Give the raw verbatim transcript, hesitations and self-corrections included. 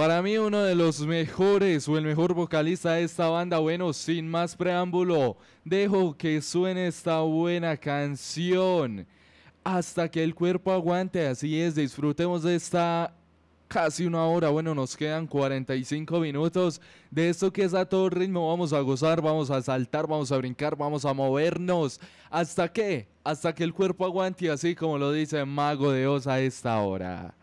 Para mí uno de los mejores o el mejor vocalista de esta banda. Bueno, sin más preámbulo, dejo que suene esta buena canción hasta que el cuerpo aguante. Así es, disfrutemos de esta casi una hora, bueno, nos quedan cuarenta y cinco minutos de esto que es a todo ritmo. Vamos a gozar, vamos a saltar, vamos a brincar, vamos a movernos. ¿Hasta qué? Hasta que el cuerpo aguante, así como lo dice Mago de Oz a esta hora.